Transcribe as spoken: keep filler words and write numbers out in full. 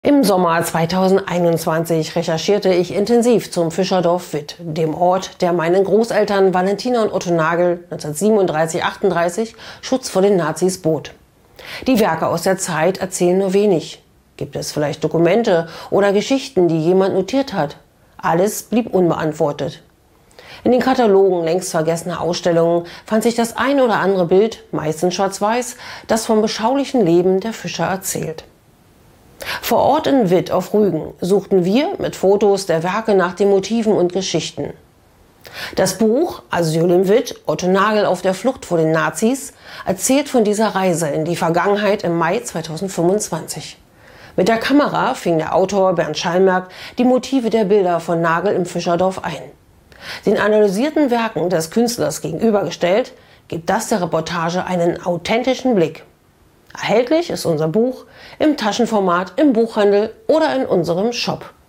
Im Sommer zweitausendeinundzwanzig recherchierte ich intensiv zum Fischerdorf Witt, dem Ort, der meinen Großeltern Valentina und Otto Nagel neunzehnhundertsiebenunddreißig achtunddreißig Schutz vor den Nazis bot. Die Werke aus der Zeit erzählen nur wenig. Gibt es vielleicht Dokumente oder Geschichten, die jemand notiert hat? Alles blieb unbeantwortet. In den Katalogen längst vergessener Ausstellungen fand sich das ein oder andere Bild, meistens schwarz-weiß, das vom beschaulichen Leben der Fischer erzählt. Vor Ort in Witt auf Rügen suchten wir mit Fotos der Werke nach den Motiven und Geschichten. Das Buch Asyl in Witt, Otto Nagel auf der Flucht vor den Nazis, erzählt von dieser Reise in die Vergangenheit im Mai zweitausendfünfundzwanzig. Mit der Kamera fing der Autor Bernd Schallmerk die Motive der Bilder von Nagel im Fischerdorf ein. Den analysierten Werken des Künstlers gegenübergestellt, gibt das der Reportage einen authentischen Blick. Erhältlich ist unser Buch im Taschenformat, im Buchhandel oder in unserem Shop.